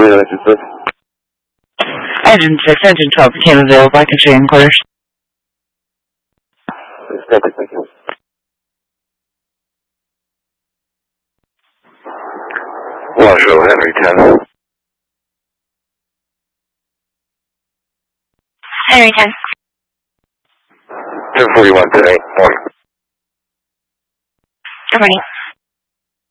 Toledo, Engine 6. Engine 6, Engine 12 became available. I can show you in quarters. Perfect, thank you. 1 show Henry 10. Henry 10. 10:41 today, morning. Good morning.